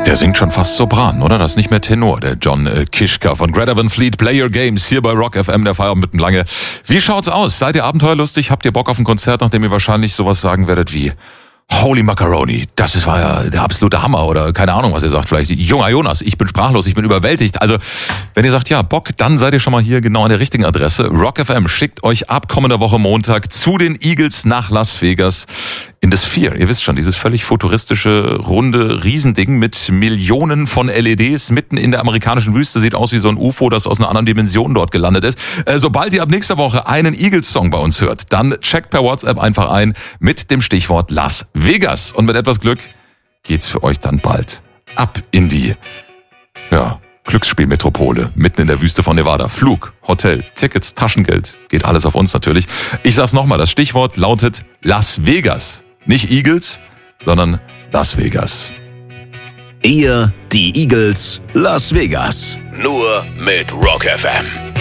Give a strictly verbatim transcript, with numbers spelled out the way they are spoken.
Der singt schon fast Sopran, oder? Das ist nicht mehr Tenor, der John äh, Kiszka von Greta Van Fleet. Play Your Games hier bei Rock F M, der Feierabend mit dem Lange. Wie schaut's aus? Seid ihr abenteuerlustig? Habt ihr Bock auf ein Konzert, nachdem ihr wahrscheinlich sowas sagen werdet wie Holy Macaroni, das ist, war ja der absolute Hammer oder keine Ahnung, was ihr sagt. Vielleicht, junger Jonas, ich bin sprachlos, ich bin überwältigt. Also, wenn ihr sagt, ja, Bock, dann seid ihr schon mal hier genau an der richtigen Adresse. Rock F M schickt euch ab kommender Woche Montag zu den Eagles nach Las Vegas in das Sphere. Ihr wisst schon, dieses völlig futuristische, runde Riesending mit Millionen von L E Ds mitten in der amerikanischen Wüste. Sieht aus wie so ein U F O, das aus einer anderen Dimension dort gelandet ist. Äh, sobald ihr ab nächster Woche einen Eagles-Song bei uns hört, dann checkt per WhatsApp einfach ein mit dem Stichwort Las Vegas. Und mit etwas Glück geht's für euch dann bald ab in die, ja, Glücksspielmetropole, mitten in der Wüste von Nevada. Flug, Hotel, Tickets, Taschengeld, geht alles auf uns natürlich. Ich sag's nochmal, das Stichwort lautet Las Vegas. Nicht Eagles, sondern Las Vegas. Ihr, die Eagles, Las Vegas. Nur mit Rock F M.